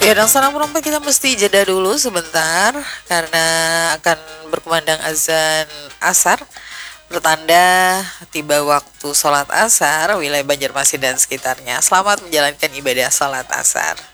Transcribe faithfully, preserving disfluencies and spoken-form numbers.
Ya, dan salam perompak kita mesti jeda dulu sebentar karena akan berkumandang azan asar, bertanda tiba waktu sholat asar wilayah Banjarmasin dan sekitarnya. Selamat menjalankan ibadah sholat asar.